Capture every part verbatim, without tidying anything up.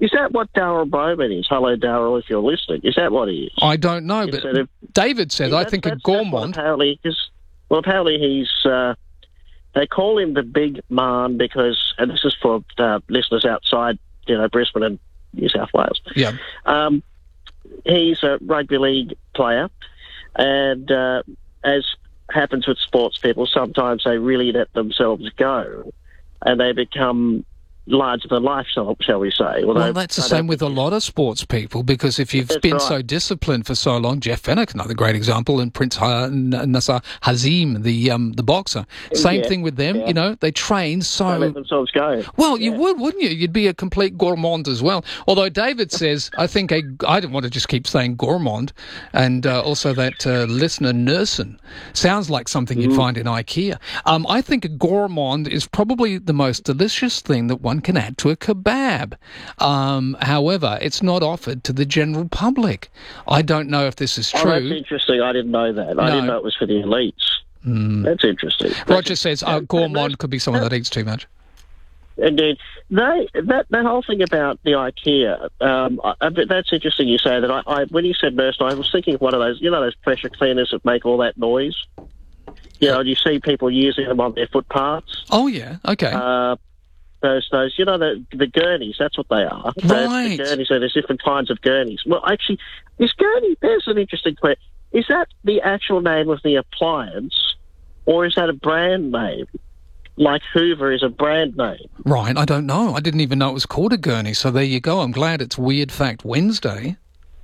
Is that what Darryl Bowman is? Hello, Darryl, if you're listening. Is that what he is? I don't know, but Instead of- David said, Yeah, I that's- think a that's- that's what gourmand... Apparently, 'cause- well, apparently he's... Uh, they call him the Big Man because, and this is for uh, listeners outside, you know, Brisbane and New South Wales. Yeah. Um, he's a rugby league player, and uh, as happens with sports people, sometimes they really let themselves go, and they become larger than life, shall, shall we say. Although Well, that's the I same don't with a think lot of sports people, because if you've That's been right. so disciplined for so long, Jeff Fennick, another great example, and Prince ha- N- Nasser Hazim, the um, the boxer, same Yeah, thing with them. yeah. You know, they train they so. let themselves go. Well, you Yeah. would, wouldn't you? You'd be a complete gourmand as well. Although David says, I think a, I don't want to just keep saying gourmand, and uh, also that uh, listener Nursen sounds like something you'd find in IKEA. Um, I think a gourmand is probably the most delicious thing that one can add to a kebab. Um, however, it's not offered to the general public. I don't know if this is Oh, true. that's interesting. I didn't know that. I No. didn't know it was for the elites. That's interesting. Roger says uh, Yeah, gourmand that's- could be someone that eats too much. Indeed. They, that, that whole thing about the IKEA, um, I, I, bet that's interesting you say that. I, I, when you said nurse, I was thinking of one of those, you know, those pressure cleaners that make all that noise? You know, and you see people using them on their footpaths. Oh, yeah. Okay. Uh, those, those, you know, the, the gurneys, that's what they are. Those- Right. The gurneys, so there's different kinds of gurneys. Well, actually, is gurney, there's an interesting question. Is that the actual name of the appliance, or is that a brand name? Like Hoover is a brand name. Right, I don't know. I didn't even know it was called a gurney, so there you go. I'm glad it's Weird Fact Wednesday.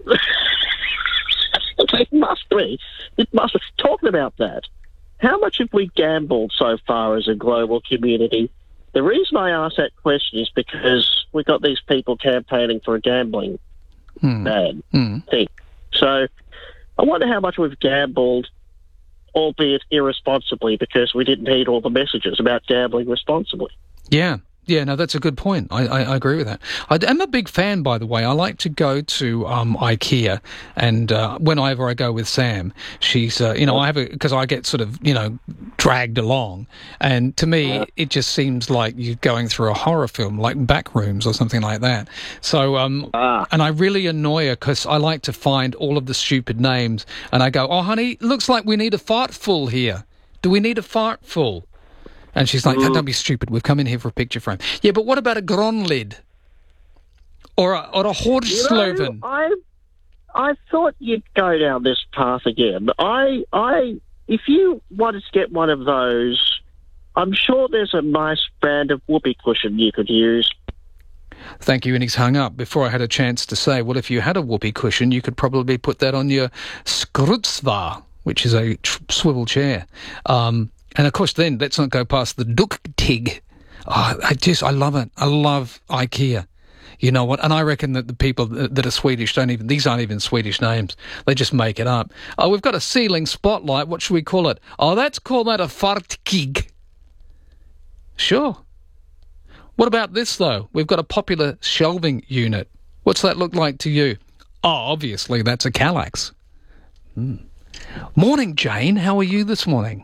It must be. It must be. Talking about that, how much have we gambled so far as a global community? The reason I ask that question is because we've got these people campaigning for a gambling Hmm. ban Hmm. thing. So I wonder how much we've gambled, albeit irresponsibly, because we didn't heed all the messages about gambling responsibly. Yeah. Yeah, no, that's a good point. I, I, I agree with that. I, I'm a big fan, by the way. I like to go to um, IKEA, and uh, whenever I go with Sam, she's, uh, you know, I have a, because I get sort of, you know, dragged along, and to me, it just seems like you're going through a horror film, like Backrooms or something like that. So, um, Ah. and I really annoy her because I like to find all of the stupid names, and I go, oh, honey, looks like we need a fartful here. Do we need a fartful? And she's like, don't be stupid, we've come in here for a picture frame. Yeah, but what about a Gronlid? Or a, or a You know, Horslöven? I, I thought you'd go down this path again. I, I, if you wanted to get one of those, I'm sure there's a nice brand of whoopee cushion you could use. Thank you, and he's hung up before I had a chance to say, well, if you had a whoopee cushion, you could probably put that on your Skrutzvar, which is a tr- swivel chair. Um, and, of course, then let's not go past the Duktig. Oh, I just, I love it. I love IKEA. You know what? And I reckon that the people that that are Swedish don't even, these aren't even Swedish names. They just make it up. Oh, we've got a ceiling spotlight. What should we call it? Oh, let's call that a fartkig. Sure. What about this, though? We've got a popular shelving unit. What's that look like to you? Oh, obviously, that's a Kallax. Hmm. Morning, Jane. How are you this morning?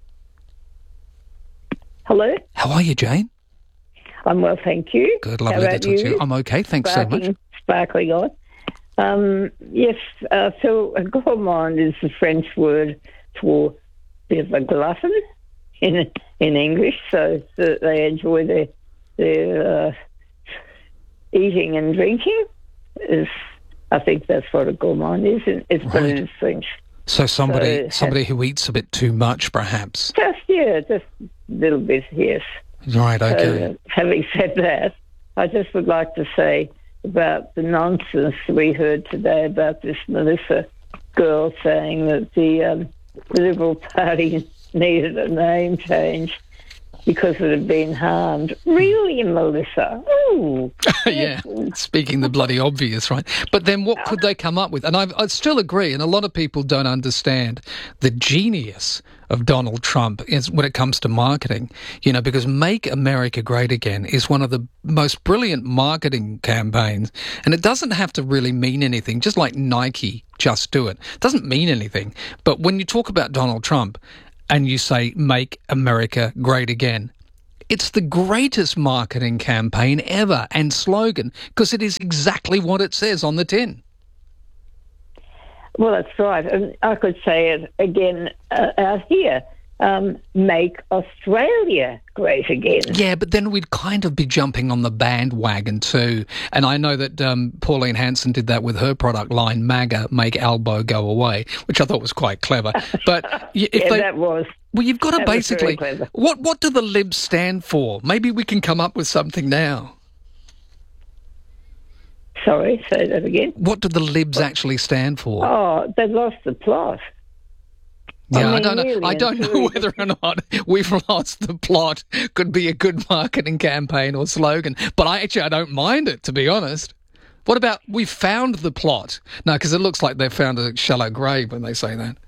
Hello, How are you, Jane? I'm well, thank you. Good, How lovely to about talk to you. you? I'm okay, thanks so much. Sparkling, sparkling on. Um, yes, uh, so a gourmand is the French word for a bit of a glutton in in English, so that they enjoy their their uh, eating and drinking. Is I think that's what a gourmand is. It's put Right. in French. So somebody, So, somebody who eats a bit too much, perhaps. Just yeah, just a little bit, yes. Right, okay. So, uh, having said that, I just would like to say about the nonsense we heard today about this Melissa girl saying that the, um, the Liberal Party needed a name change because it had been harmed. Really, Melissa? Ooh. Yeah, speaking the bloody obvious, right? But then what could they come up with? And I, I still agree, and a lot of people don't understand the genius of Donald Trump is when it comes to marketing, you know, because Make America Great Again is one of the most brilliant marketing campaigns, and it doesn't have to really mean anything, just like Nike, just do it. It doesn't mean anything. But when you talk about Donald Trump and you say Make America Great Again, It's the greatest marketing campaign ever and slogan because it is exactly what it says on the tin. Well, that's right. And I could say it again uh, out here. Um, make Australia great again. Yeah, but then we'd kind of be jumping on the bandwagon too. And I know that um, Pauline Hanson did that with her product line, MAGA, Make Albo Go Away, which I thought was quite clever. But if yeah, they, that was. Well, you've got to that was basically... very clever. What, what do the libs stand for? Maybe we can come up with something now. Sorry, say that again. What do the libs actually stand for? Oh, they've lost the plot. Yeah, I, I, mean, I don't know. really I don't know whether or not we've lost the plot. Could be a good marketing campaign or slogan, but I actually I don't mind it, to be honest. What about we found the plot? No, because it looks like they've found a shallow grave when they say that.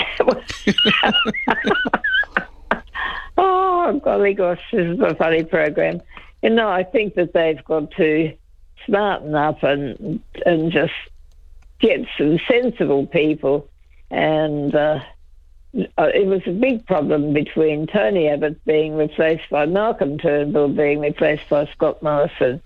Oh, golly gosh, this is a funny program. You know, I think that they've got to smarten up and and just get some sensible people and. Uh, It was a big problem between Tony Abbott being replaced by Malcolm Turnbull being replaced by Scott Morrison,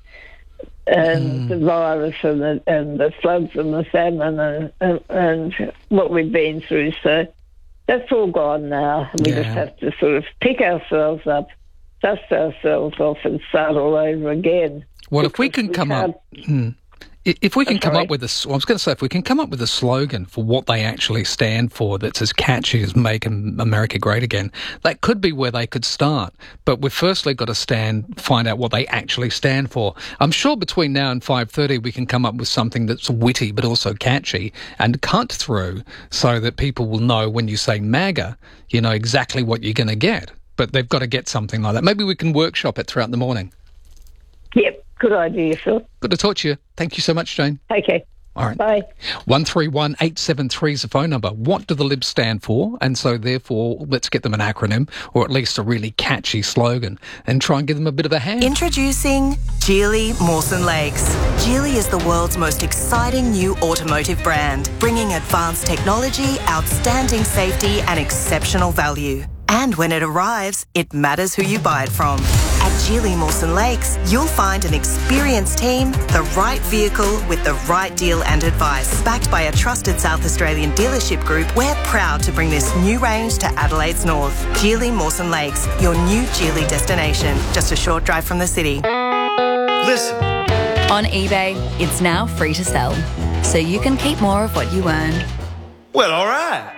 and mm. the virus and the, and the floods and the famine and, and, and what we've been through. So that's all gone now. We yeah. just have to sort of pick ourselves up, dust ourselves off and start all over again. Well, if we can we come up... Hmm. If we can I'm come sorry. up with a, well, I was going to say, if we can come up with a slogan for what they actually stand for that's as catchy as Make America Great Again, that could be where they could start. But we've firstly got to stand, find out what they actually stand for. I'm sure between now and five thirty we can come up with something that's witty but also catchy and cut through so that people will know when you say MAGA, you know exactly what you're going to get. But they've got to get something like that. Maybe we can workshop it throughout the morning. Yep, good idea, Phil. Good to talk to you. Thank you so much, Jane. Okay. All right. Bye. one three one eight seven three is the phone number. What do the libs stand for? And so therefore, let's get them an acronym or at least a really catchy slogan and try and give them a bit of a hand. Introducing Geely Mawson Lakes. Geely is the world's most exciting new automotive brand, bringing advanced technology, outstanding safety and exceptional value. And when it arrives, it matters who you buy it from. At Geely Mawson Lakes, you'll find an experienced team, the right vehicle with the right deal and advice. Backed by a trusted South Australian dealership group, we're proud to bring this new range to Adelaide's north. Geely Mawson Lakes, your new Geely destination, just a short drive from the city. Listen. On eBay, it's now free to sell, so you can keep more of what you earn. Well, all right.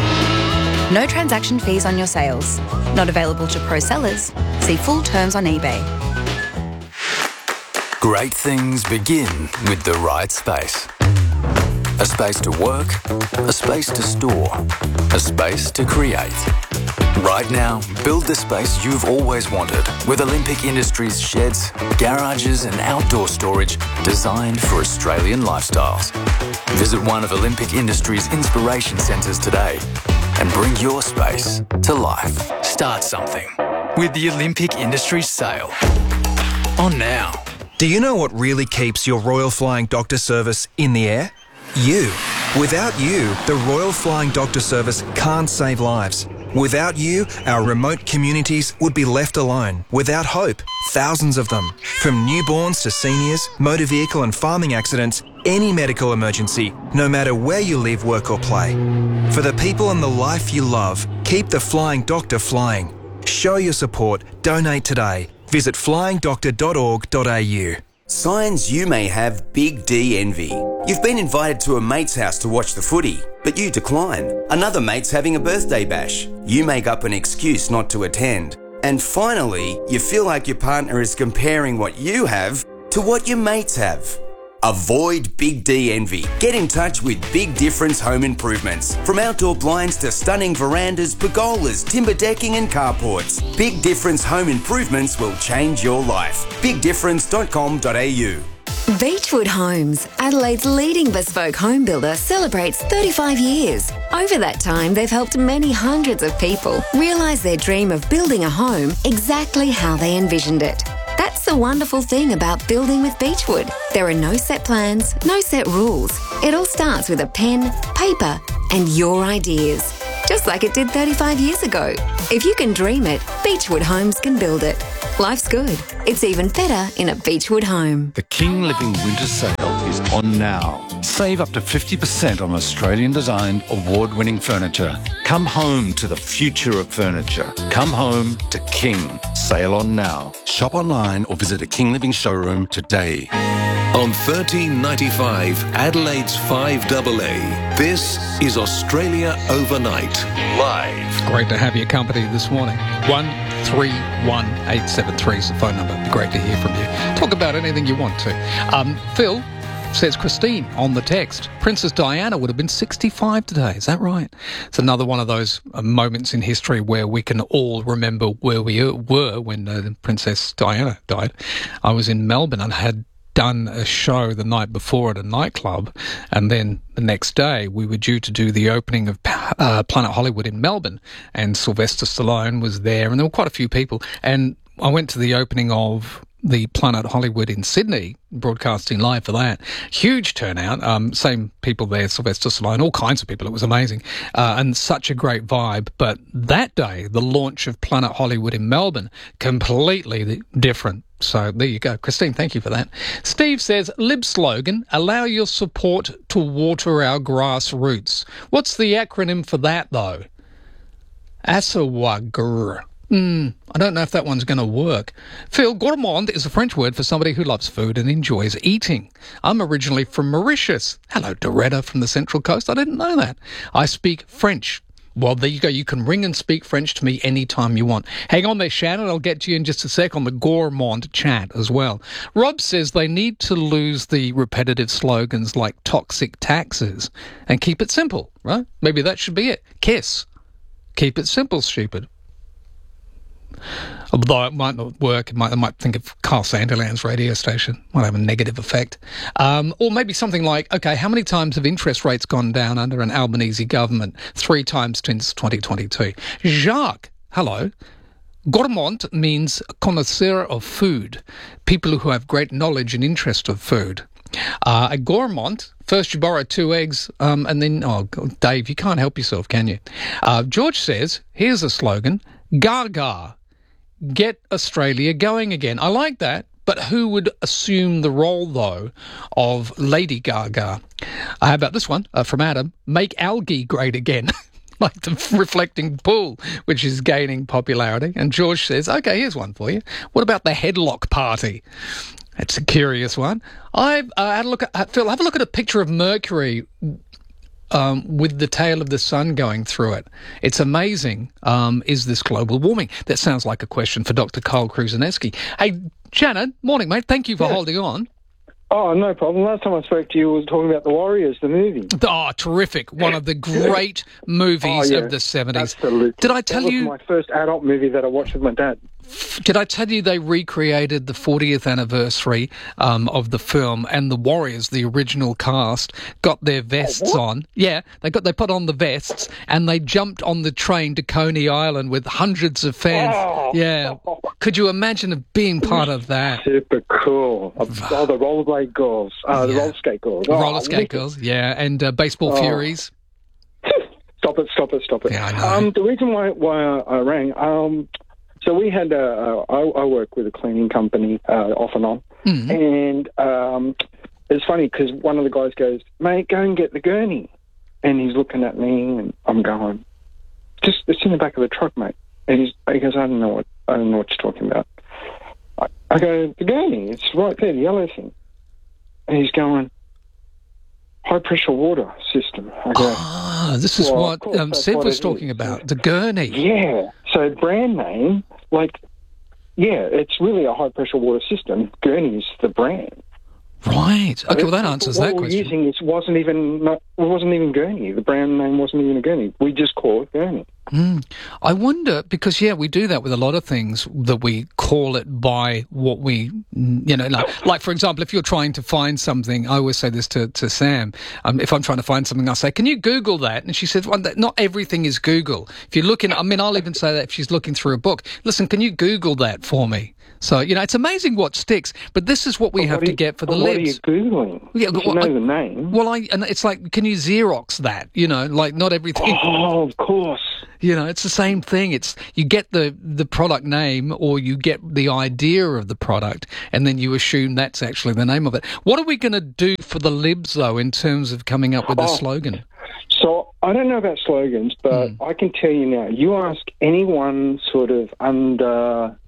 No transaction fees on your sales. Not available to pro sellers. See full terms on eBay. Great things begin with the right space. A space to work, a space to store, a space to create. Right now, build the space you've always wanted with Olympic Industries sheds, garages and outdoor storage designed for Australian lifestyles. Visit one of Olympic Industries' inspiration centres today and bring your space to life. Start something with the Olympic Industries sale. On now. Do you know what really keeps your Royal Flying Doctor Service in the air? You. Without you, the Royal Flying Doctor Service can't save lives. Without you, our remote communities would be left alone, without hope. Thousands of them. From newborns to seniors, motor vehicle and farming accidents, any medical emergency, no matter where you live, work or play. For the people and the life you love, keep the Flying Doctor flying. Show your support. Donate today. Visit flying doctor dot org dot a u. Signs you may have Big D envy. You've been invited to a mate's house to watch the footy, but you decline. Another mate's having a birthday bash. You make up an excuse not to attend. And finally, you feel like your partner is comparing what you have to what your mates have. Avoid Big D envy. Get in touch with Big Difference Home Improvements. From outdoor blinds to stunning verandas, pergolas, timber decking and carports, Big Difference Home Improvements will change your life. big difference dot com dot a u. Beechwood Homes, Adelaide's leading bespoke home builder, celebrates thirty-five years. Over that time, they've helped many hundreds of people realise their dream of building a home exactly how they envisioned it. That's the wonderful thing about building with Beechwood. There are no set plans, no set rules. It all starts with a pen, paper, and your ideas. Just like it did thirty-five years ago. If you can dream it, Beechwood Homes can build it. life's good. It's even better in a Beechwood home. The King Living Winter Sale is on now. Save up to fifty percent on Australian-designed, award-winning furniture. Come home to the future of furniture. Come home to King. Sale on now. Shop online or visit a King Living showroom today. On thirteen ninety-five, Adelaide's five A A, this is Australia Overnight, live. Great to have your company this morning. one three one eight seven three is the phone number. It'd be great to hear from you. Talk about anything you want to. Um, Phil says Christine on the text, Princess Diana would have been sixty-five today. Is that right? It's another one of those uh, moments in history where we can all remember where we were when uh, Princess Diana died. I was in Melbourne and had done a show the night before at a nightclub, and then the next day we were due to do the opening of uh, Planet Hollywood in Melbourne, and Sylvester Stallone was there, and there were quite a few people, and I went to the opening of the Planet Hollywood in Sydney, broadcasting live for that. Huge turnout, um, same people there, Sylvester Stallone, all kinds of people. It was amazing, uh, and such a great vibe. But that day, the launch of Planet Hollywood in Melbourne, completely different. So there you go. Christine, thank you for that. Steve says, Lib slogan, allow your support to water our grassroots. What's the acronym for that, though? Asawagr. Hmm, I don't know if that one's going to work. Phil, gourmand is a French word for somebody who loves food and enjoys eating. I'm originally from Mauritius. Hello, Doretta from the Central Coast. I didn't know that. I speak French. Well, there you go. You can ring and speak French to me anytime you want. Hang on there, Shannon. I'll get to you in just a sec on the gourmand chat as well. Rob says they need to lose the repetitive slogans like toxic taxes and keep it simple, right? Maybe that should be it. KISS. Keep it simple, stupid. Although it might not work, it might, I might think of Carl Sanderland's radio station. Might have a negative effect. Um, or maybe something like, okay, how many times have interest rates gone down under an Albanese government? Three times since twenty twenty-two. Jacques, hello. Gourmand means connoisseur of food, people who have great knowledge and interest of food. Uh, a gourmand, first you borrow two eggs, um, and then, oh, God, Dave, you can't help yourself, can you? Uh, George says, here's a slogan, Gaga. Get Australia going again. I like that, but who would assume the role, though, of Lady Gaga? Uh, how about this one uh, from Adam? Make algae great again. Like the reflecting pool, which is gaining popularity. And George says, okay, here's one for you. What about the headlock party? That's a curious one. I've uh, had a look at, uh, Phil, have a look at a picture of Mercury Um, with the tail of the sun going through it. It's amazing. Um, is this global warming? That sounds like a question for Doctor Carl Kruzaneski. Hey, Janet, morning, mate. Thank you for yes. holding on. Oh, no problem. Last time I spoke to you, I was talking about The Warriors, the movie. Oh, terrific. One of the great movies oh, yeah. of the seventies. Absolutely. Did I tell that you... That was my first adult movie that I watched with my dad. Did I tell you they recreated the fortieth anniversary um, of the film, and the Warriors, the original cast, got their vests oh, on? Yeah, they got they put on the vests and they jumped on the train to Coney Island with hundreds of fans. Oh. Yeah, could you imagine being part of that? Super cool. Oh, the rollerblade girls, uh, the yeah. roller skate girls, oh, roller skate girls, yeah, and uh, baseball oh. furies. Stop it! Stop it! Stop it! Yeah, I know. Um, the reason why why I rang. Um, So we had, uh, I, I work with a cleaning company uh, off and on, mm-hmm. and um, it's funny because one of the guys goes, mate, go and get the gurney. And he's looking at me and I'm going, just, it's in the back of the truck, mate. And he's, he goes, I don't know what, I don't know what you're talking about. I, I go, the gurney, it's right there, the yellow thing. And he's going, high pressure water system. I go, ah, this is well, what um, Seb was talking is. about, the gurney. Yeah. So brand name, like, yeah, it's really a high pressure water system. Gurney's the brand. Right. Okay, well that answers what that we're question. Using it wasn't even not, it wasn't even Gurney. The brand name wasn't even a Gurney. We just call it Gurney. Mm. I wonder, because, yeah, we do that with a lot of things, that we call it by what we, you know, like, like for example, if you're trying to find something, I always say this to, to Sam, um, if I'm trying to find something, I'll say, can you Google that? And she says, well, not everything is Google. If you're looking, I mean, I'll even say that if she's looking through a book, listen, can you Google that for me? So, you know, it's amazing what sticks, but this is what we But have what to you- get for the but what are libs. you Googling? Yeah, If well, you know I- the name. Well, I and it's like, can you Xerox that? You know, like not everything. Oh, of course. You know, it's the same thing. It's you get the the product name, or you get the idea of the product, and then you assume that's actually the name of it. What are we going to do for the libs, though, in terms of coming up with a Oh. slogan? So I don't know about slogans, but Hmm. I can tell you now. You ask anyone sort of under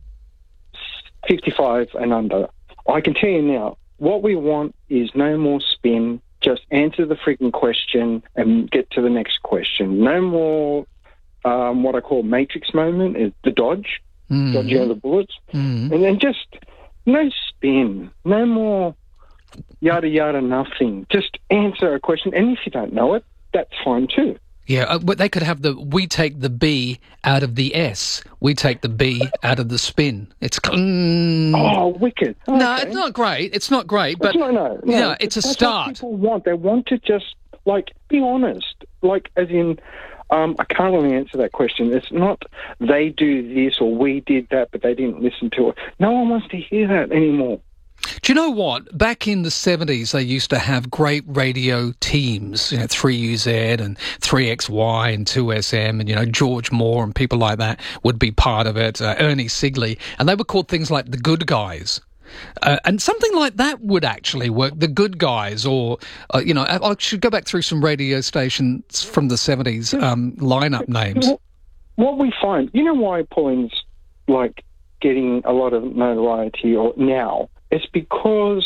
fifty-five and under, I can tell you now. What we want is no more spin. Just answer the freaking question and get to the next question. No more um, what I call matrix moment, is the dodge, Mm. dodging of the bullets, Mm. and then just no spin, no more yada yada nothing. Just answer a question, and if you don't know it, that's fine too. Yeah, uh, but they could have the we take the B out of the S, we take the B out of the spin. It's mm, Oh, wicked! no, Okay. it's not great. It's not great, but no, no, no. yeah, it's a That's start. What people want. They want to just like be honest. Like as in, um, I can't really answer that question. It's not they do this or we did that, but they didn't listen to it. No one wants to hear that anymore. Do you know what? Back in the seventies, they used to have great radio teams, you know, three U Z and three X Y and two S M, and, you know, George Moore and people like that would be part of it, uh, Ernie Sigley, and they were called things like the Good Guys. Uh, and something like that would actually work, the Good Guys, or, uh, you know, I, I should go back through some radio stations from the seventies um, lineup names. What- What we find, you know why Pauline's like getting a lot of notoriety or now? It's because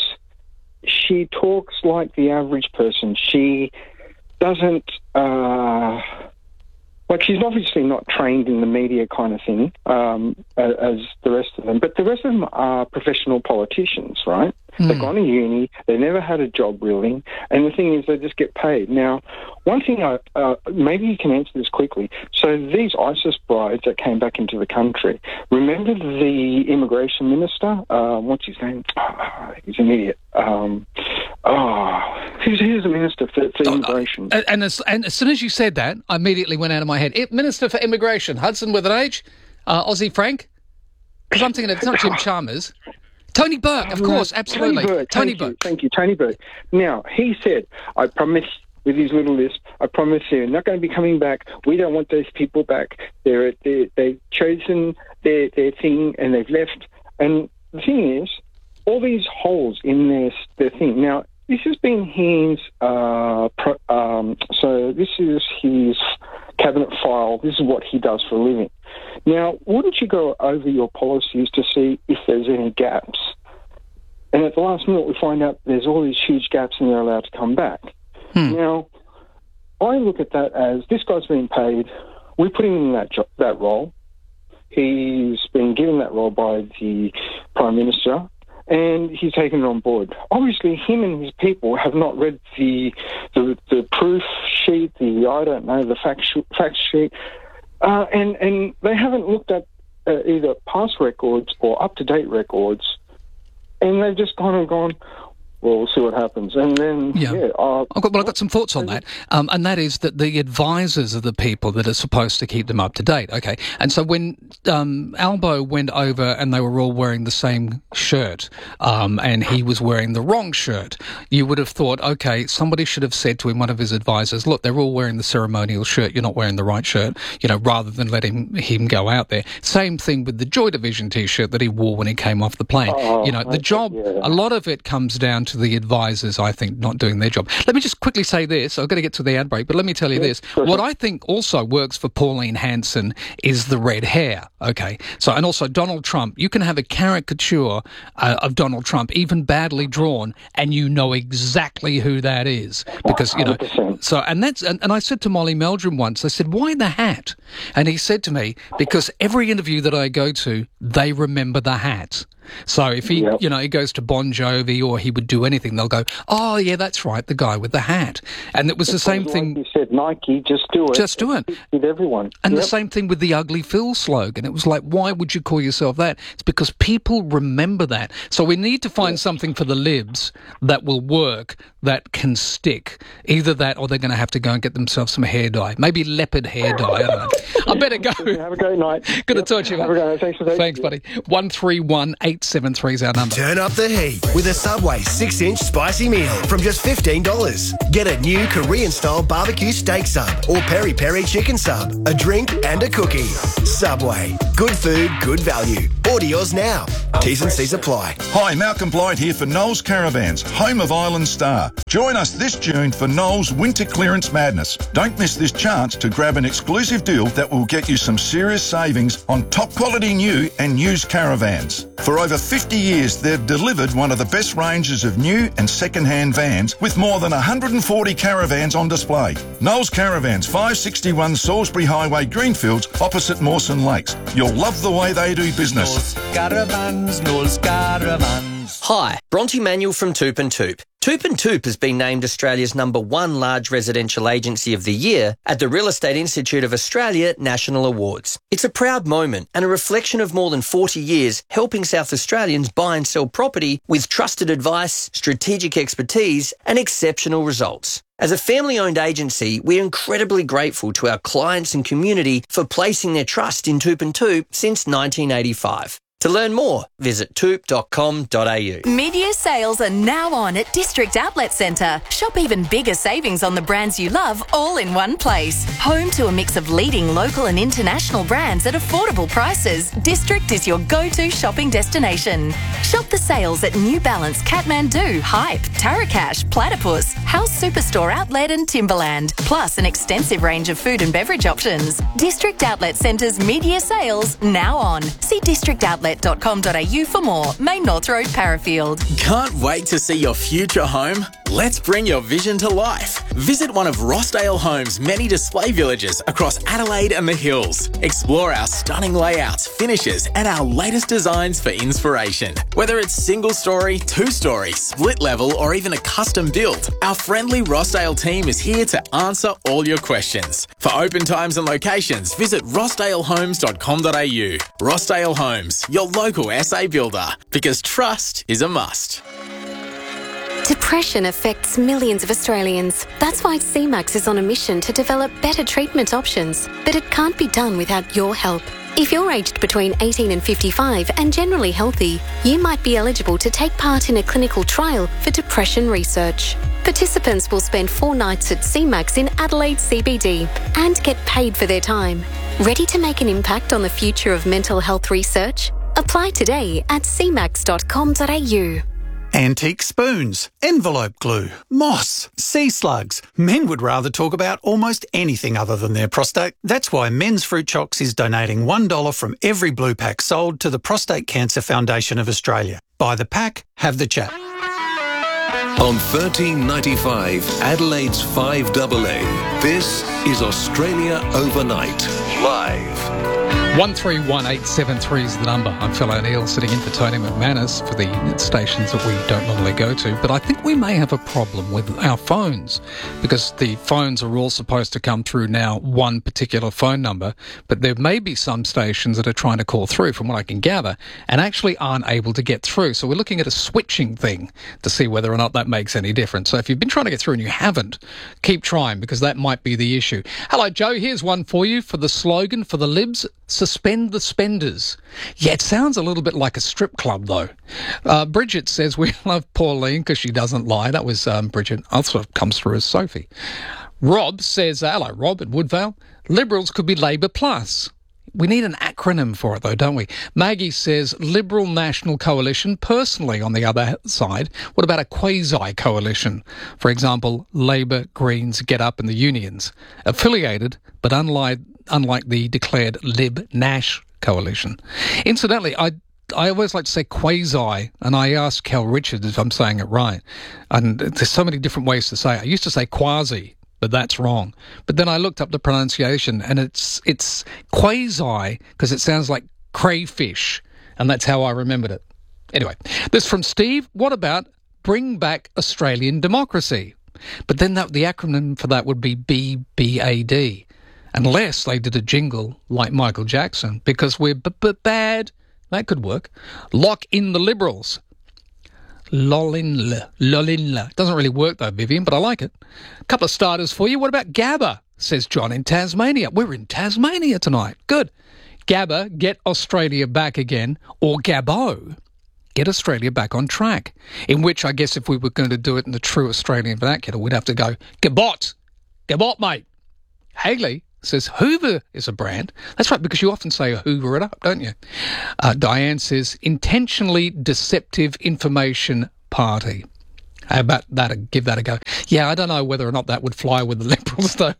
she talks like the average person. She doesn't, uh, like she's obviously not trained in the media kind of thing um, a- as the rest of them, but the rest of them are professional politicians, right? Hmm. They've gone to uni, they never had a job really, and the thing is they just get paid. Now, one thing, I, uh, maybe you can answer this quickly. So these ISIS brides that came back into the country, remember the immigration minister? Uh, what's his name? Oh, he's an idiot. Um, oh, who's, who's the minister for, for immigration? And, and, as, and as soon as you said that, I immediately went out of my head. I- Minister for Immigration, Hudson with an H, uh, Aussie Frank. Because I'm thinking of, it's not Jim Chalmers. Tony Burke, of course, absolutely. Tony Burke. Tony thank you, Burke. thank you, Tony Burke. Now, he said, I promise, with his little list, I promise they're not going to be coming back. We don't want those people back. They're, they're, they've chosen their, their thing and they've left. And the thing is, all these holes in their, their thing. Now, this has been his, uh, pro, um, so this is his cabinet file. This is what he does for a living. Now, wouldn't you go over your policies to see if there's any gaps? And at the last minute, we find out there's all these huge gaps and they're allowed to come back. Hmm. Now, I look at that as this guy's been paid. We put him in that jo- that role. He's been given that role by the Prime Minister, and he's taken it on board. Obviously, him and his people have not read the the, the proof sheet, the, I don't know, the fact, sh- fact sheet, uh, and, and they haven't looked at uh, either past records or up-to-date records, and they've just kind of gone, well, we'll see what happens. And then, yeah, Yeah. uh, I've got, well, I've got some thoughts on that, um, and that is that the advisors are the people that are supposed to keep them up to date. Okay, and so when um, Albo went over and they were all wearing the same shirt, um, and he was wearing the wrong shirt, you would have thought, okay, somebody should have said to him, one of his advisors, look, they're all wearing the ceremonial shirt, you're not wearing the right shirt, you know, rather than letting him go out there. Same thing with the Joy Division T-shirt that he wore when he came off the plane. Oh, you know, the okay, job, yeah. a lot of it comes down to the advisors, I think, not doing their job. Let me just quickly say this. I've got to get to the ad break, but let me tell you this. What I think also works for Pauline Hanson is the red hair, okay? So, and also Donald Trump. You can have a caricature uh, of Donald Trump, even badly drawn, and you know exactly who that is. Because, you know, so, and that's, and, and I said to Molly Meldrum once, I said, why the hat? And he said to me, because every interview that I go to, they remember the hat. So if he, Yep. you know, he goes to Bon Jovi or he would do anything, they'll go, oh, yeah, that's right, the guy with the hat. And it was the same Like thing. you said, Nike, just do it. Just do it. With everyone. And Yep. the same thing with the Ugly Phil slogan. It was like, why would you call yourself that? It's because people remember that. So we need to find something for the libs that will work, that can stick. Either that or they're going to have to go and get themselves some hair dye. Maybe leopard hair dye. I don't know. I better go. Have a great night. Good Yep. to talk to you, Have mate. a great night. Thanks for Thanks, buddy. one three one eight seven three is our number. Turn up the heat with a Subway six inch spicy meal from just fifteen dollars. Get a new Korean-style barbecue steak sub or peri-peri chicken sub, a drink and a cookie. Subway. Good food, good value. Order yours now. T's and C's apply. Hi, Malcolm Blight here for Knowles Caravans, home of Island Star. Join us this June for Knowles Winter Clearance Madness. Don't miss this chance to grab an exclusive deal that will get you some serious savings on top quality new and used caravans. For over fifty years, they've delivered one of the best ranges of new and second-hand vans with more than one hundred forty caravans on display. Knowles Caravans, five sixty-one Salisbury Highway, Greenfields, opposite Mawson Lakes. You'll love the way they do business. Caravans, Knowles Caravans. Hi, Bronte Manuel from Toop and Toop. Toop and Toop has been named Australia's number one large residential agency of the year at the Real Estate Institute of Australia National Awards. It's a proud moment and a reflection of more than forty years helping South Australians buy and sell property with trusted advice, strategic expertise and exceptional results. As a family-owned agency, we're incredibly grateful to our clients and community for placing their trust in Toop and Toop since nineteen eighty-five. To learn more, visit toop dot com dot a u. Mid-year sales are now on at District Outlet Centre. Shop even bigger savings on the brands you love all in one place. Home to a mix of leading local and international brands at affordable prices, District is your go-to shopping destination. Shop the sales at New Balance, Kathmandu, Hype, Tarakash, Platypus, House Superstore Outlet and Timberland, plus an extensive range of food and beverage options. District Outlet Centre's mid-year sales now on. See district outlet dot com dot a u for more. Main North Road, Parafield. Can't wait to see your future home? Let's bring your vision to life. Visit one of Rossdale Homes' many display villages across Adelaide and the Hills. Explore our stunning layouts, finishes, and our latest designs for inspiration. Whether it's single story, two story, split level, or even a custom build, our friendly Rossdale team is here to answer all your questions. For open times and locations, visit rossdale homes dot com dot a u. Rossdale Homes, your local S A builder, because trust is a must. Depression affects millions of Australians. That's why C MAX is on a mission to develop better treatment options. But it can't be done without your help. If you're aged between eighteen and fifty-five and generally healthy, you might be eligible to take part in a clinical trial for depression research. Participants will spend four nights at C MAX in Adelaide C B D and get paid for their time. Ready to make an impact on the future of mental health research? Apply today at c max dot com dot a u. Antique spoons, envelope glue, moss, sea slugs. Men would rather talk about almost anything other than their prostate. That's why Men's Fruit Chocks is donating one dollar from every blue pack sold to the Prostate Cancer Foundation of Australia. Buy the pack, have the chat. On thirteen ninety-five, Adelaide's five A A, this is Australia Overnight, live. one three one eight seven three is the number. I'm Phil O'Neill, sitting in for Tony McManus for the stations that we don't normally go to. But I think we may have a problem with our phones, because the phones are all supposed to come through now one particular phone number, but there may be some stations that are trying to call through, from what I can gather, and actually aren't able to get through. So we're looking at a switching thing to see whether or not that makes any difference. So if you've been trying to get through and you haven't, keep trying, because that might be the issue. Hello, Joe. Here's one for you for the slogan for the Libs. Suspend the spenders. Yeah, it sounds a little bit like a strip club, though. Uh, Bridget says, we love Pauline because she doesn't lie. That was um, Bridget. Also comes through as Sophie. Rob says, hello, Rob at Woodvale. Liberals could be Labor Plus. We need an acronym for it, though, don't we? Maggie says, Liberal National Coalition. Personally, on the other side, what about a quasi-coalition? For example, Labor, Greens, Get Up and the Unions. Affiliated, but unlike, unlike the declared Lib-Nash coalition. Incidentally, I I always like to say quasi, and I asked Cal Richards if I'm saying it right. And there's so many different ways to say it. I used to say quasi, but that's wrong. But then I looked up the pronunciation, and it's it's quasi because it sounds like crayfish, and that's how I remembered it. Anyway, this from Steve. What about bring back Australian democracy? But then that, the acronym for that would be B B A D. Unless they did a jingle like Michael Jackson, because we're b-b-bad. That could work. Lock in the Liberals. Lolinla. Lolinla. Doesn't really work though, Vivian, but I like it. A couple of starters for you. What about Gabba, says John in Tasmania. We're in Tasmania tonight. Good. Gabba, get Australia back again. Or Gabbo, get Australia back on track. In which I guess if we were going to do it in the true Australian vernacular, we'd have to go, Gabot. Gabot, mate. Hagley says Hoover is a brand. That's right, because you often say Hoover it up, don't you? Uh, Diane says intentionally deceptive information party. How about that? Give that a go. Yeah, I don't know whether or not that would fly with the Liberals, though.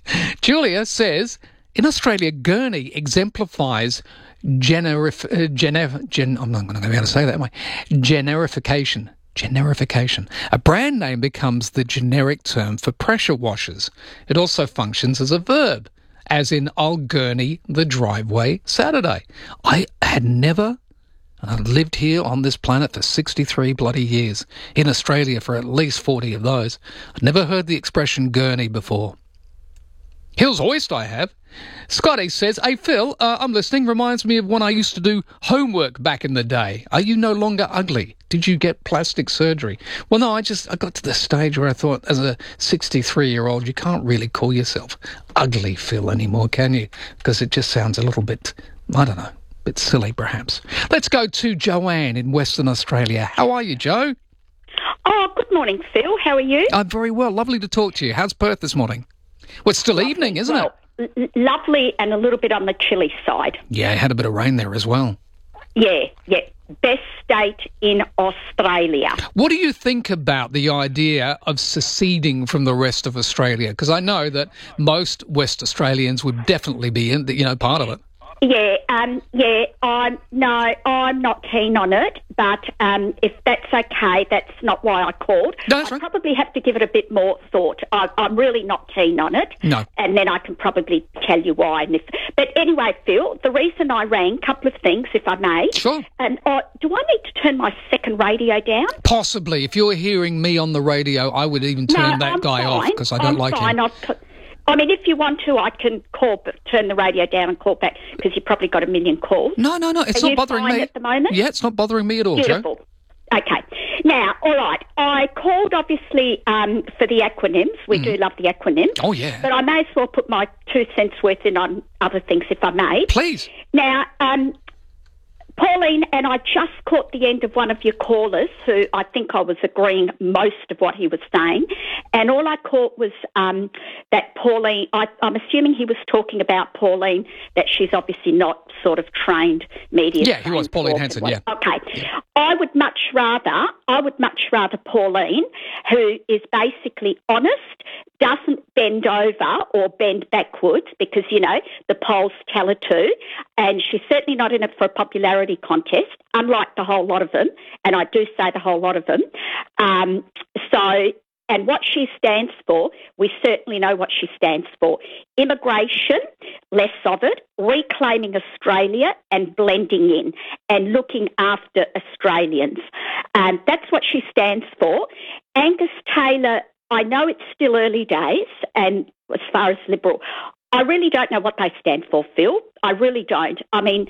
Julia says, in Australia, Gurney exemplifies generif- uh, gener- gen- I'm not going to be able to say that, am I? Generification. Generification. A brand name becomes the generic term for pressure washers. It also functions as a verb, as in I'll gurney the driveway Saturday. I had never, and I've lived here on this planet for sixty-three bloody years, in Australia for at least forty of those. I'd never heard the expression gurney before. Hills Hoist I have. Scotty says, hey Phil, uh, I'm listening, reminds me of when I used to do homework back in the day. Are you no longer ugly? Did you get plastic surgery? Well, no, I just, I got to the stage where I thought, as a sixty-three-year-old, you can't really call yourself ugly, Phil, anymore, can you? Because it just sounds a little bit, I don't know, a bit silly, perhaps. Let's go to Joanne in Western Australia. How are you, Jo? Oh, good morning, Phil. How are you? I'm very well. Lovely to talk to you. How's Perth this morning? Well, it's still lovely. Evening, isn't well, it? L- lovely and a little bit on the chilly side. Yeah, had a bit of rain there as well. Yeah, yeah. Best state in Australia. What do you think about the idea of seceding from the rest of Australia? Because I know that most West Australians would definitely be, in, you know, part of it. Yeah, um, yeah, I'm, no, I'm not keen on it, but um, if that's okay, that's not why I called. No, that's I right. probably have to give it a bit more thought. I, I'm really not keen on it. No. And then I can probably tell you why. And if, but anyway, Phil, the reason I rang, a couple of things, if I may. Sure. And uh, do I need to turn my second radio down? Possibly. If you're hearing me on the radio, I would even turn no, that I'm guy fine. off because I don't I'm like fine. him. I'll t- I mean, if you want to, I can call, but turn the radio down and call back because you've probably got a million calls. No, no, no, it's Are not you bothering fine me at the moment. Yeah, it's not bothering me at all, Beautiful. Jo. Okay. Now, all right, I called obviously um, for the acronyms. We mm. do love the acronyms. Oh, yeah. But I may as well put my two cents worth in on other things, if I may. Please. Now, um, Pauline, and I just caught the end of one of your callers who I think I was agreeing most of what he was saying. And all I caught was um, that Pauline, I, I'm assuming he was talking about Pauline, that she's obviously not sort of trained media. Yeah, he was, Pauline Hanson, yeah. Okay. Yeah. I would much rather, I would much rather Pauline, who is basically honest, doesn't bend over or bend backwards because, you know, the polls tell her to, and she's certainly not in it for a popularity contest, unlike the whole lot of them, and I do say the whole lot of them. Um, so, and what she stands for, we certainly know what she stands for. Immigration, less of it, reclaiming Australia and blending in and looking after Australians. Um, that's what she stands for. Angus Taylor, I know it's still early days, and as far as Liberal, I really don't know what they stand for, Phil. I really don't. I mean,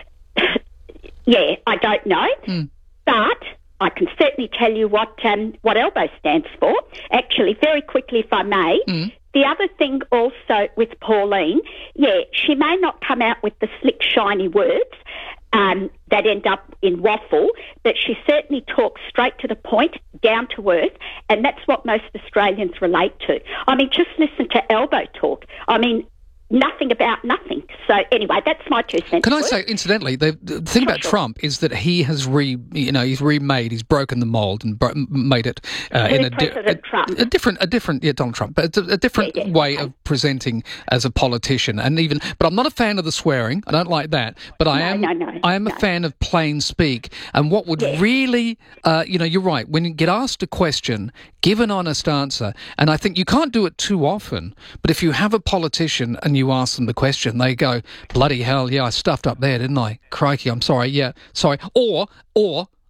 yeah, I don't know. Mm. But I can certainly tell you what um, what ELBO stands for. Actually, very quickly, if I may, mm. the other thing also with Pauline, yeah, she may not come out with the slick, shiny words um, that end up in waffle, but she certainly talks straight to the point, down to earth, and that's what most Australians relate to. I mean, just listen to ELBO talk. I mean, nothing about nothing. So anyway, that's my two cents. Can I say, incidentally, the, the thing sure, about sure. Trump is that he has re, you know, he's remade, he's broken the mold and bro- made it uh, in a, di- a, a different, a different, yeah, Donald Trump, but a, a different yeah, yeah, way okay. of presenting as a politician. And even, but I'm not a fan of the swearing. I don't like that. But I no, am, no, no, I am no. a fan of plain speak. And what would yeah. really, uh, you know, you're right. When you get asked a question, give an honest answer. And I think you can't do it too often. But if you have a politician and you ask them the question, they go, bloody hell, yeah, I stuffed up there, didn't I? Crikey, I'm sorry, yeah, sorry. Or, or,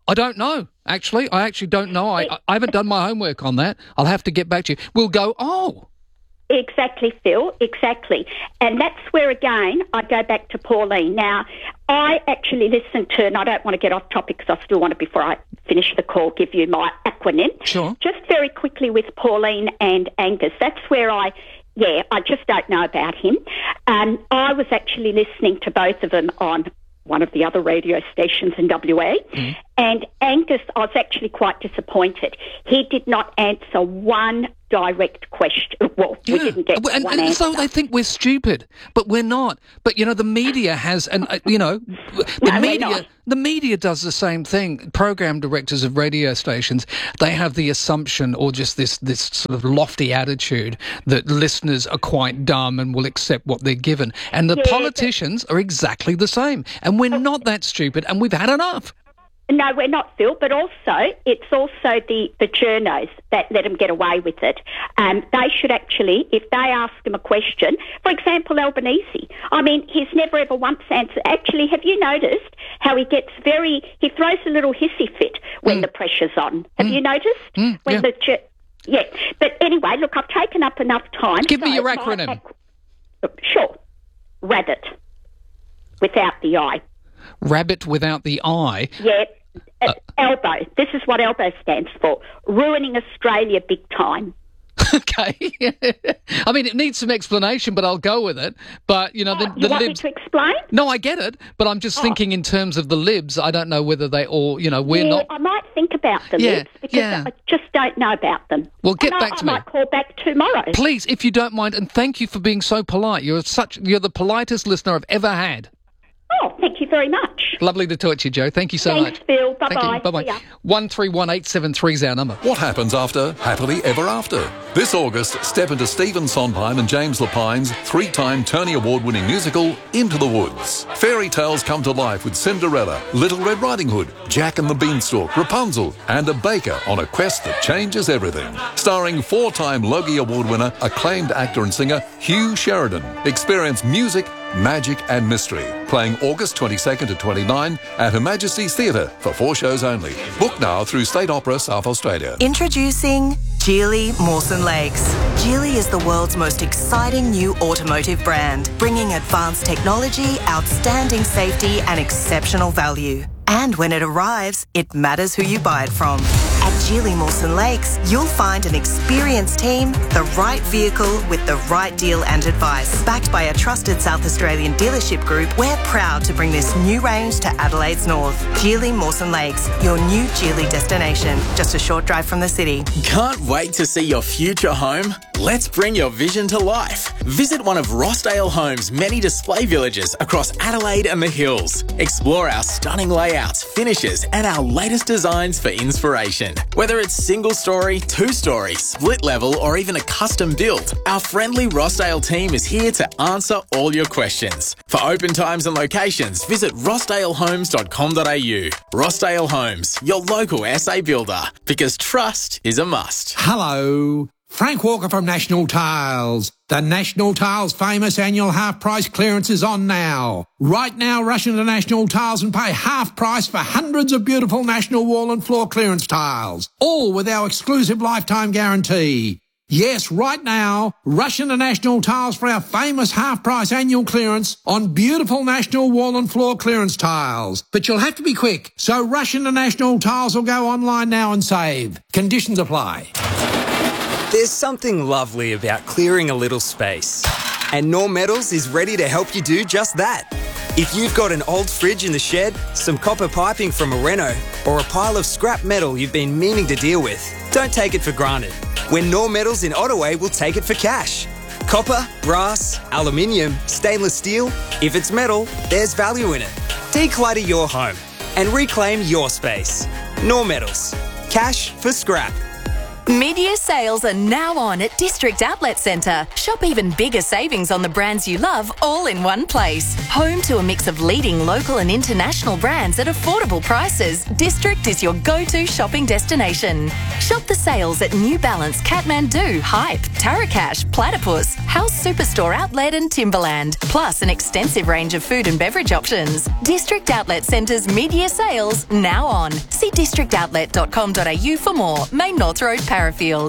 I don't know, actually. I actually don't know. I, I haven't done my homework on that. I'll have to get back to you. We'll go, oh. Exactly, Phil, exactly. And that's where, again, I go back to Pauline. Now, I actually listened to, and I don't want to get off topic because I still want to, before I finish the call, give you my acronym. Sure. Just very quickly with Pauline and Angus. That's where I, yeah, I just don't know about him. Um, I was actually listening to both of them on one of the other radio stations in W A. Mm. And Angus, I was actually quite disappointed. He did not answer one direct question. Well, yeah. we didn't get and, one and answer. So they think we're stupid, but we're not. But, you know, the media has, and uh, you know, the No, media the media does the same thing. Program directors of radio stations, they have the assumption or just this, this sort of lofty attitude that listeners are quite dumb and will accept what they're given. And the Yeah, politicians are exactly the same. And we're not that stupid, and we've had enough. No, we're not, Phil, but also it's also the, the journos that let them get away with it. Um, they should actually, if they ask him a question, for example, Albanese, I mean, he's never ever once answered. Actually, have you noticed how he gets very, he throws a little hissy fit when mm. the pressure's on? Have mm. you noticed? Mm, when yeah. the ju- yeah. But anyway, look, I've taken up enough time. Give so me your my acronym. Ac- sure. Rabbit. Without the I. Rabbit without the I. Yeah. Uh, elbow. This is what elbow stands for. Ruining Australia big time. Okay. I mean, it needs some explanation, but I'll go with it. But, you know, the, oh, the you want libs... me to explain? No, I get it, but I'm just oh. thinking in terms of the libs. I don't know whether they all, you know, we're yeah, not... I might think about the yeah, libs because yeah. I just don't know about them. Well, get and back I, to I me. I might call back tomorrow. Please, if you don't mind, and thank you for being so polite. You're such. You're the politest listener I've ever had. Oh, thank you very much. Lovely to talk to you, Joe. Thank you so Thanks, much. Phil. Bye-bye. Thank you. Bye-bye. one three one eight seven three is our number. What happens after Happily Ever After? This August, step into Stephen Sondheim and James Lapine's three-time Tony Award-winning musical, Into the Woods. Fairy tales come to life with Cinderella, Little Red Riding Hood, Jack and the Beanstalk, Rapunzel, and a baker on a quest that changes everything. Starring four-time Logie Award winner, acclaimed actor and singer Hugh Sheridan. Experience music, magic and mystery. Playing August twenty-second to twenty-ninth at Her Majesty's Theatre for four shows only. Book now through State Opera South Australia. Introducing Geely Mawson Lakes. Geely is the world's most exciting new automotive brand, bringing advanced technology, outstanding safety and exceptional value. And when it arrives, it matters who you buy it from. At Geely Mawson Lakes, you'll find an experienced team, the right vehicle with the right deal and advice. Backed by a trusted South Australian dealership group, we're proud to bring this new range to Adelaide's north. Geely Mawson Lakes, your new Geely destination, just a short drive from the city. Can't wait to see your future home? Let's bring your vision to life. Visit one of Rossdale Homes' many display villages across Adelaide and the Hills. Explore our stunning layouts, finishes, and our latest designs for inspiration. Whether it's single story, two story, split level, or even a custom build, our friendly Rossdale team is here to answer all your questions. For open times and locations, visit rossdale homes dot com dot a u. Rossdale Homes, your local S A builder, because trust is a must. Hello. Frank Walker from National Tiles. The National Tiles famous annual half price clearance is on now. Right now, rush into National Tiles and pay half price for hundreds of beautiful National wall and floor clearance tiles, all with our exclusive lifetime guarantee. Yes, right now, rush into National Tiles for our famous half price annual clearance on beautiful National wall and floor clearance tiles. But you'll have to be quick, so rush into National Tiles or go online now and save. Conditions apply. There's something lovely about clearing a little space. And Norm Metals is ready to help you do just that. If you've got an old fridge in the shed, some copper piping from a reno, or a pile of scrap metal you've been meaning to deal with, don't take it for granted. When Norm Metals in Ottaway will take it for cash. Copper, brass, aluminium, stainless steel, if it's metal, there's value in it. Declutter your home and reclaim your space. Norm Metals. Cash for scrap. Mid-year sales are now on at District Outlet Centre. Shop even bigger savings on the brands you love all in one place. Home to a mix of leading local and international brands at affordable prices, District is your go-to shopping destination. Shop the sales at New Balance, Kathmandu, Hype, Tarakash, Platypus, House Superstore Outlet and Timberland, plus an extensive range of food and beverage options. District Outlet Centre's mid-year sales now on. See district outlet dot com dot a u for more. Main North Road, Parafield.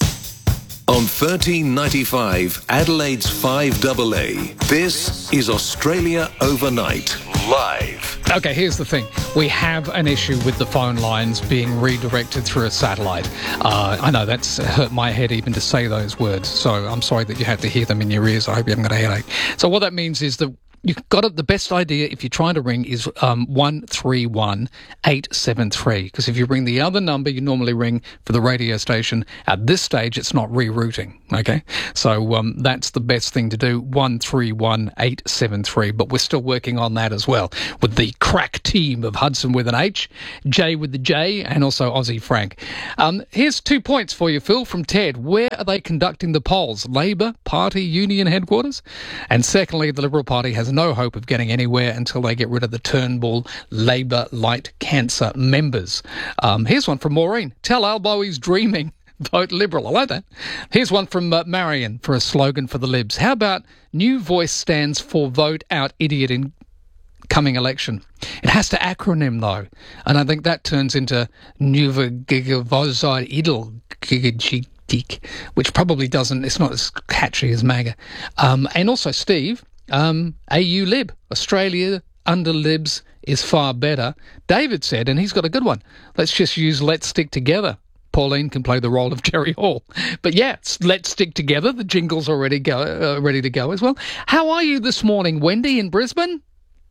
On thirteen ninety-five, Adelaide's five A A, this is Australia Overnight, live. Okay, here's the thing. We have an issue with the phone lines being redirected through a satellite. Uh, I know that's hurt my head even to say those words, so I'm sorry that you had to hear them in your ears. I hope you haven't got a headache. So what that means is that you've got it. The best idea if you're trying to ring is um, one three one eight seven three, because if you ring the other number you normally ring for the radio station, at this stage it's not rerouting. Okay, so um, that's the best thing to do, one three one eight seven three. But we're still working on that as well with the crack team of Hudson with an H, J with the J, and also Aussie Frank. Um, here's two points for you, Phil, from Ted. Where are they conducting the polls? Labor Party Union headquarters? And secondly, the Liberal Party has no hope of getting anywhere until they get rid of the Turnbull Labor Light Cancer members. Um, here's one from Maureen. Tell Albo he's dreaming. Vote Liberal. I like that. Here's one from uh, Marion for a slogan for the Libs. How about New Voice stands for Vote Out Idiot in coming election? It has to acronym though, and I think that turns into Nuva Gigavozide Idle Gigajitik, which probably doesn't, it's not as catchy as MAGA. Um, and also Steve, Um, A U Lib, Australia under Libs is far better. David said, and he's got a good one, let's just use Let's Stick Together. Pauline can play the role of Jerry Hall. But yeah, Let's Stick Together. The jingle's already go, uh, ready to go as well. How are you this morning, Wendy in Brisbane?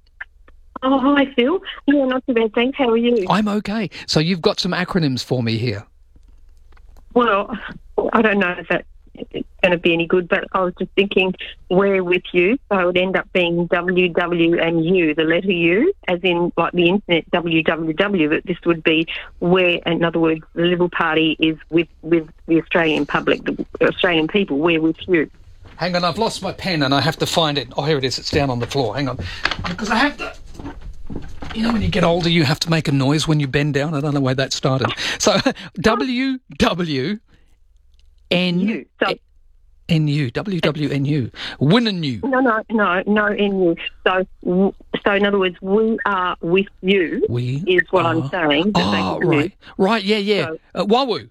Oh, hi, Phil. Yeah, not too bad, thanks. How are you? I'm okay. So you've got some acronyms for me here. Well, I don't know if that's going to be any good, but I was just thinking we're with you, so it would end up being W, W and U, the letter U, as in like the internet W W W, but this would be where, in other words, the Liberal Party is with, with the Australian public, the Australian people, we're with you. Hang on, I've lost my pen and I have to find it. Oh, here it is, it's down on the floor. Hang on. Because I have to... You know, when you get older, you have to make a noise when you bend down. I don't know where that started. So, W, W... N U. So, N U. W W N U. Win and you. No, no, no, no N U. So, so in other words, we are with you. We is what are, I'm saying. Oh, right. Right, yeah, yeah. So, uh, Wawu.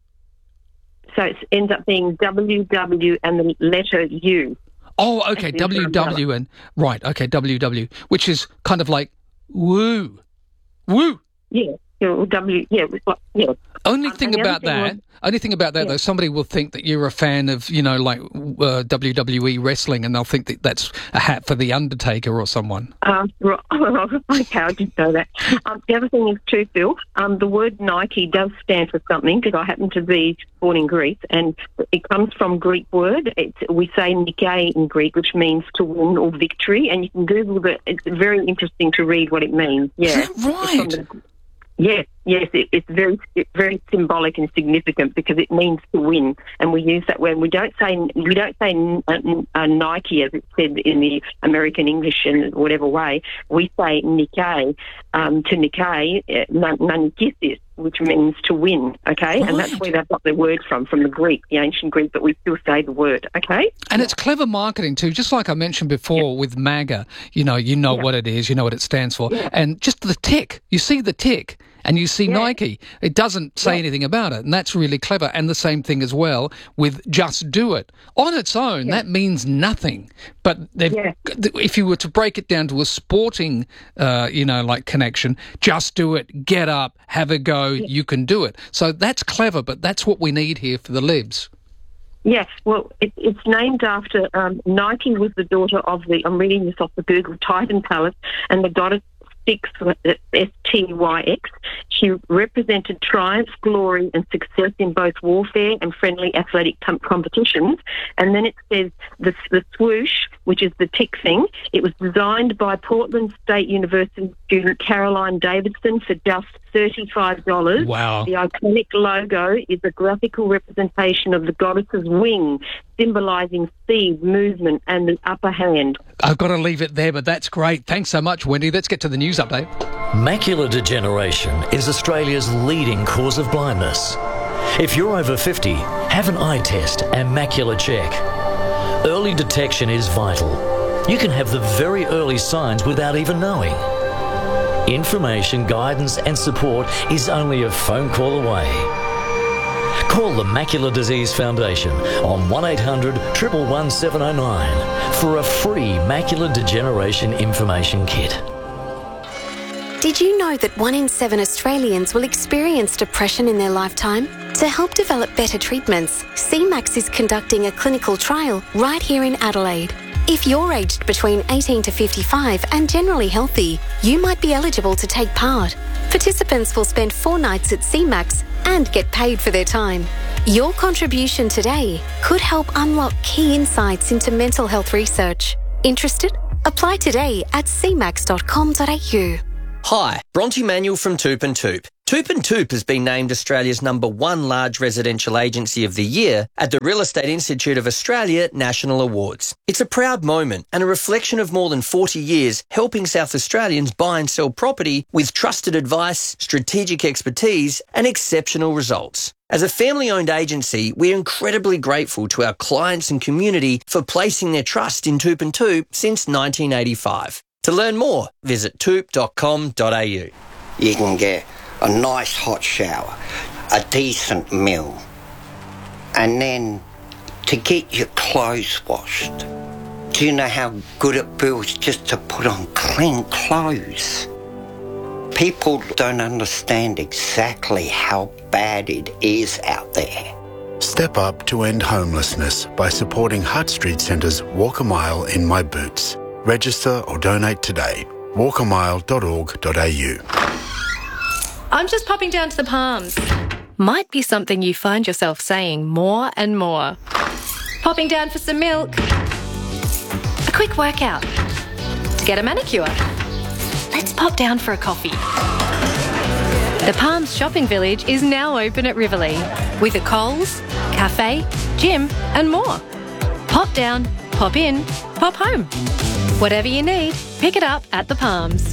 So it ends up being W W and the letter U. Oh, okay. W W and right. Okay, W W, which is kind of like woo, woo. Yeah. W. Yeah. Yeah. Only thing um, about thing that. Was, Only thing about that, yeah. though, somebody will think that you're a fan of, you know, like uh, W W E wrestling, and they'll think that that's a hat for The Undertaker or someone. Um, right. Okay, I didn't know that. Um, the other thing is too, Phil, um, the word Nike does stand for something, because I happen to be born in Greece, and it comes from Greek word. It's, we say Nike in Greek, which means to win or victory, and you can Google it. It's very interesting to read what it means. Yeah. Is that right? Yes, yes, it, it's very, it's very symbolic and significant because it means to win, and we use that when we don't say we don't say uh, uh, Nike as it's said in the American English and whatever way. We say Nike um, to Nike, uh, Nanikisis, which means to win. Okay, right. And that's where they've got their word from, from the Greek, the ancient Greek, but we still say the word. Okay, and it's clever marketing too. Just like I mentioned before yeah. with MAGA, you know, you know yeah. what it is, you know what it stands for, yeah. and just the tick. You see the tick. And you see yeah. Nike. It doesn't say yeah. anything about it, and that's really clever. And the same thing as well with Just Do It. On its own, yeah. that means nothing. But yeah. if you were to break it down to a sporting, uh, you know, like connection, just do it, get up, have a go, yeah. you can do it. So that's clever, but that's what we need here for the Libs. Yes, well, it, it's named after um, Nike was the daughter of the, I'm reading this off the Google, Titan Palace, and the goddess S T Y X. She represented triumph, glory and success in both warfare and friendly athletic com- competitions. And then it says the, the swoosh, which is the tick thing, it was designed by Portland State University student Caroline Davidson for just thirty-five dollars. Wow. The iconic logo is a graphical representation of the goddess's wing, symbolising speed, movement and the upper hand. I've got to leave it there, but that's great. Thanks so much, Wendy. Let's get to the news update. Macular degeneration is Australia's leading cause of blindness. If you're over fifty, have an eye test and macular check. Early detection is vital. You can have the very early signs without even knowing. Information, guidance and support is only a phone call away. Call the Macular Disease Foundation on one eight hundred, one one one, seven oh nine for a free macular degeneration information kit. Did you know that one in seven Australians will experience depression in their lifetime? To help develop better treatments, C MAX is conducting a clinical trial right here in Adelaide. If you're aged between eighteen to fifty-five and generally healthy, you might be eligible to take part. Participants will spend four nights at C MAX and get paid for their time. Your contribution today could help unlock key insights into mental health research. Interested? Apply today at c max dot com dot a u. Hi, Bronte Manuel from Toop and Toop. Toop and Toop has been named Australia's number one large residential agency of the year at the Real Estate Institute of Australia National Awards. It's a proud moment and a reflection of more than forty years helping South Australians buy and sell property with trusted advice, strategic expertise and exceptional results. As a family-owned agency, we're incredibly grateful to our clients and community for placing their trust in Toop and Toop since nineteen eighty-five. To learn more, visit toop dot com dot a u. You can get a nice hot shower, a decent meal, and then to get your clothes washed. Do you know how good it feels just to put on clean clothes? People don't understand exactly how bad it is out there. Step up to end homelessness by supporting Hutt Street Centre's Walk a Mile in My Boots. Register or donate today. walk a mile dot org dot a u. I'm just popping down to the Palms. Might be something you find yourself saying more and more. Popping down for some milk. A quick workout. To get a manicure. Let's pop down for a coffee. The Palms Shopping Village is now open at Riverlea with a Coles, cafe, gym and more. Pop down, pop in, pop home. Whatever you need, pick it up at the Palms.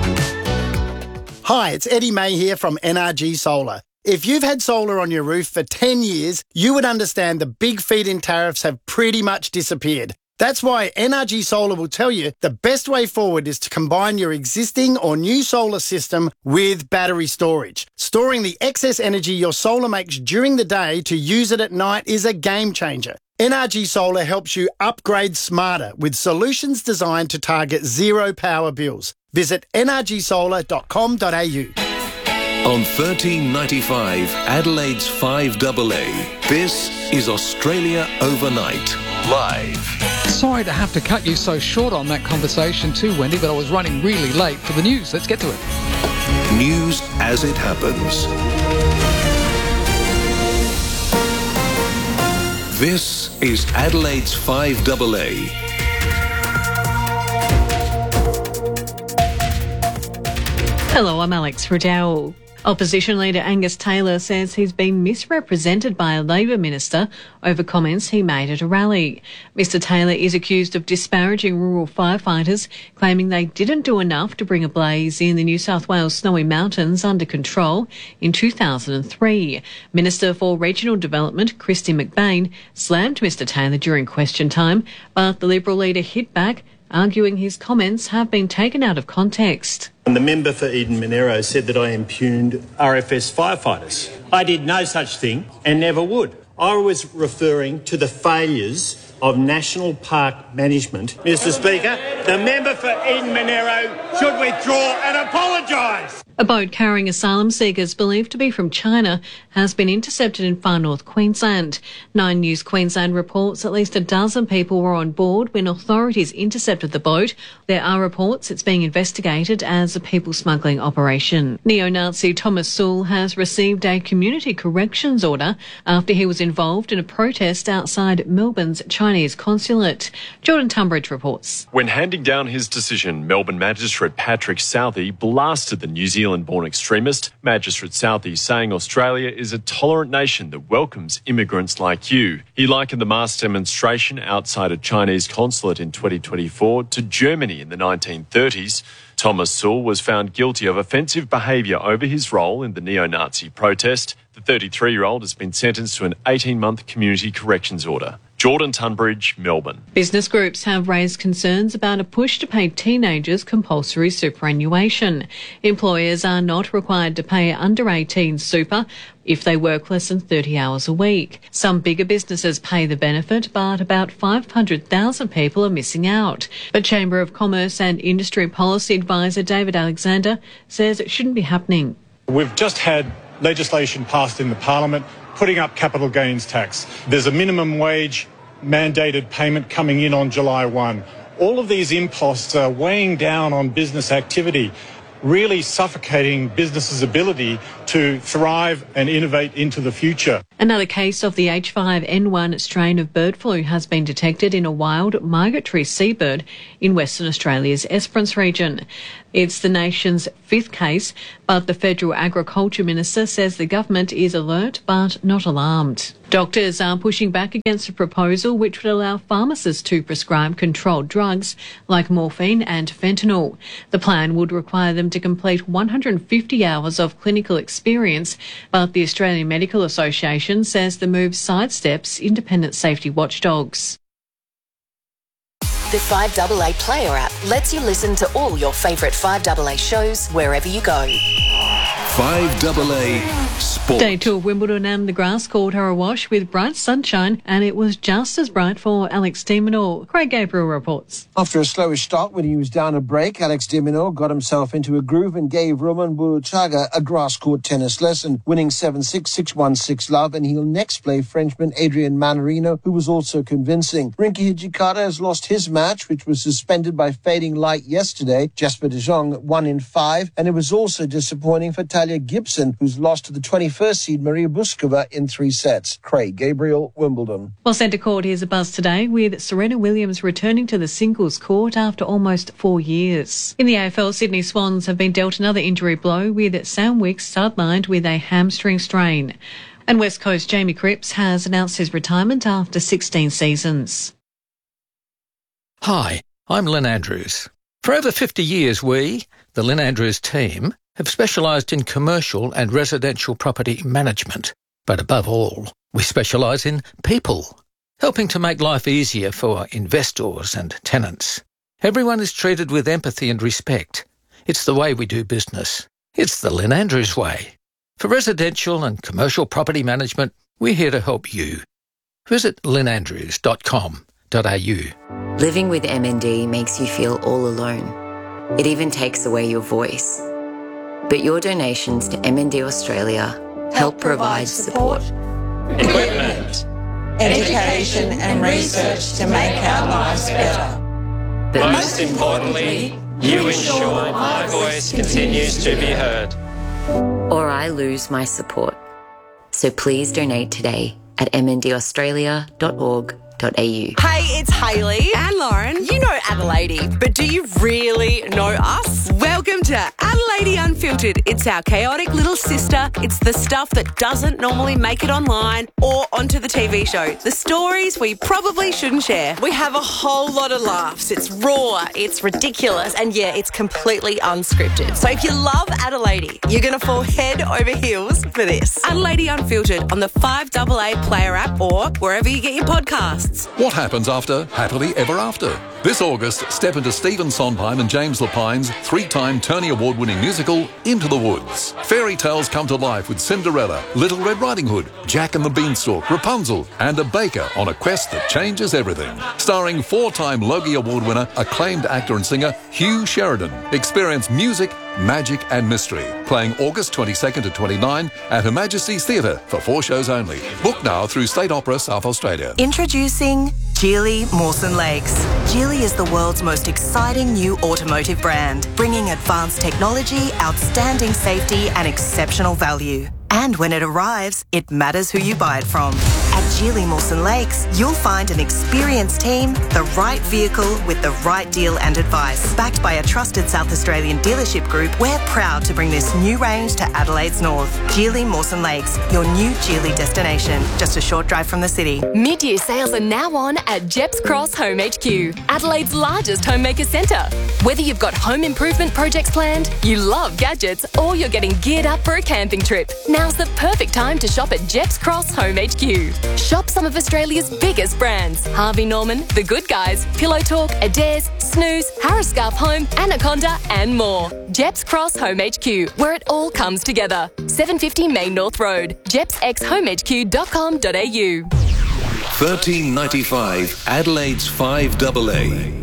Hi, it's Eddie May here from N R G Solar. If you've had solar on your roof for ten years, you would understand the big feed-in tariffs have pretty much disappeared. That's why N R G Solar will tell you the best way forward is to combine your existing or new solar system with battery storage. Storing the excess energy your solar makes during the day to use it at night is a game changer. N R G Solar helps you upgrade smarter with solutions designed to target zero power bills. Visit n r g solar dot com dot a u. On thirteen ninety-five, Adelaide's five A A, this is Australia Overnight, live. Sorry to have to cut you so short on that conversation too, Wendy, but I was running really late for the news. Let's get to it. News as it happens. This is Adelaide's five A A. Hello, I'm Alex Riddell. Opposition leader Angus Taylor says he's been misrepresented by a Labor minister over comments he made at a rally. Mister Taylor is accused of disparaging rural firefighters, claiming they didn't do enough to bring a blaze in the New South Wales Snowy Mountains under control in two thousand three. Minister for Regional Development, Christy McBain, slammed Mister Taylor during question time, but the Liberal leader hit back, arguing his comments have been taken out of context. And the member for Eden Monero said that I impugned R F S firefighters. I did no such thing and never would. I was referring to the failures of National Park Management. Mister Speaker, the member for Eden Monero should withdraw and apologise. A boat carrying asylum seekers believed to be from China has been intercepted in far north Queensland. Nine News Queensland reports at least a dozen people were on board when authorities intercepted the boat. There are reports it's being investigated as a people smuggling operation. Neo-Nazi Thomas Sewell has received a community corrections order after he was involved in a protest outside Melbourne's Chinese consulate. Jordan Tunbridge reports. When handing down his decision, Melbourne Magistrate Patrick Southey blasted the New Zealand-born extremist. Magistrate Southey saying Australia is a tolerant nation that welcomes immigrants like you. He likened the mass demonstration outside a Chinese consulate in twenty twenty-four to Germany in the nineteen thirties. Thomas Sewell was found guilty of offensive behaviour over his role in the neo-Nazi protest. The thirty-three-year-old has been sentenced to an eighteen-month community corrections order. Jordan Tunbridge, Melbourne. Business groups have raised concerns about a push to pay teenagers compulsory superannuation. Employers are not required to pay under eighteen super if they work less than thirty hours a week. Some bigger businesses pay the benefit, but about five hundred thousand people are missing out. But Chamber of Commerce and Industry Policy Advisor David Alexander says it shouldn't be happening. We've just had legislation passed in the Parliament putting up capital gains tax. There's a minimum wage mandated payment coming in on July first. All of these imposts are weighing down on business activity, really suffocating businesses' ability to thrive and innovate into the future. Another case of the H five N one strain of bird flu has been detected in a wild migratory seabird in Western Australia's Esperance region. It's the nation's fifth case, but the Federal Agriculture Minister says the government is alert but not alarmed. Doctors are pushing back against a proposal which would allow pharmacists to prescribe controlled drugs like morphine and fentanyl. The plan would require them to complete one hundred fifty hours of clinical experience, but the Australian Medical Association says the move sidesteps independent safety watchdogs. The five A A Player app lets you listen to all your favourite five A A shows wherever you go. five A A Sport. Day two of Wimbledon and the grass court are awash with bright sunshine, and it was just as bright for Alex de Minaur. Craig Gabriel reports. After a slowish start when he was down a break, Alex de Minaur got himself into a groove and gave Roman Buruchaga a grass court tennis lesson, winning seven six, six one, six love, and he'll next play Frenchman Adrian Manarino, who was also convincing. Rinky Hijikata has lost his match, which was suspended by fading light yesterday. Jasper de Jong one in five, and it was also disappointing for Talia Gibson, who's lost to the twenty-first seed Maria Buskova in three sets. Craig Gabriel, Wimbledon. Well, centre court is a buzz today with Serena Williams returning to the singles court after almost four years. In the A F L, Sydney Swans have been dealt another injury blow with Sam Wicks sidelined with a hamstring strain. And West Coast Jamie Cripps has announced his retirement after sixteen seasons. Hi, I'm Lynn Andrews. For over fifty years, we, the Lynn Andrews team, have specialised in commercial and residential property management. But above all, we specialise in people, helping to make life easier for investors and tenants. Everyone is treated with empathy and respect. It's the way we do business. It's the Lynn Andrews way. For residential and commercial property management, we're here to help you. Visit lynn andrews dot com dot a u. Living with M N D makes you feel all alone. It even takes away your voice. But your donations to M N D Australia help provide support, equipment, education and research to make our lives better. But most importantly, you ensure my voice continues to be heard. or I lose my support. So please donate today at m n d australia dot org dot a u. Hey, it's Hayley and Lauren. You know Adelaide, but do you really know us? Welcome to Adelaide Unfiltered. It's our chaotic little sister. It's the stuff that doesn't normally make it online or onto the T V show. The stories we probably shouldn't share. We have a whole lot of laughs. It's raw, it's ridiculous, and yeah, it's completely unscripted. So if you love Adelaide, you're going to fall head over heels for this. Adelaide Unfiltered on the five A A Player app or wherever you get your podcasts. What happens after Happily Ever After? This August, step into Stephen Sondheim and James Lapine's three-time Tony Award-winning musical, Into the Woods. Fairy tales come to life with Cinderella, Little Red Riding Hood, Jack and the Beanstalk, Rapunzel, and a baker on a quest that changes everything. Starring four-time Logie Award winner, acclaimed actor and singer Hugh Sheridan. Experience music, magic and mystery. Playing August twenty-second to twenty-ninth at Her Majesty's Theatre for four shows only. Book now through State Opera South Australia. Introducing Geely Mawson Lakes. Geely is the world's most exciting new automotive brand, bringing advanced technology, outstanding safety and exceptional value. And when it arrives, it matters who you buy it from. At Geely Mawson Lakes, you'll find an experienced team, the right vehicle with the right deal and advice. Backed by a trusted South Australian dealership group, we're proud to bring this new range to Adelaide's north. Geely Mawson Lakes, your new Geely destination, just a short drive from the city. Mid-year sales are now on at Jeps Cross Home H Q, Adelaide's largest homemaker centre. Whether you've got home improvement projects planned, you love gadgets, or you're getting geared up for a camping trip, now's the perfect time to shop at Jeps Cross Home H Q. Shop some of Australia's biggest brands. Harvey Norman, The Good Guys, Pillow Talk, Adairs, Snooze, Harris Scarf Home, Anaconda and more. Jeps Cross Home H Q, where it all comes together. seven fifty Main North Road. jeps x home h q dot com dot a u. thirteen ninety-five Adelaide's five double A.